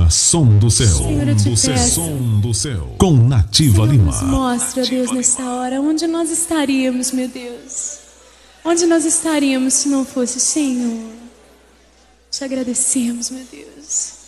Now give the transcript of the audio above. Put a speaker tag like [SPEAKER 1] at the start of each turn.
[SPEAKER 1] Som do Céu.
[SPEAKER 2] Senhor, eu te peço.
[SPEAKER 1] Som do Céu. Com Nativa
[SPEAKER 2] Senhor,
[SPEAKER 1] Lima.
[SPEAKER 2] nos mostra, Deus, nesta hora, onde nós estaríamos, meu Deus. Onde nós estaríamos se não fosse o Senhor. Te agradecemos, meu Deus.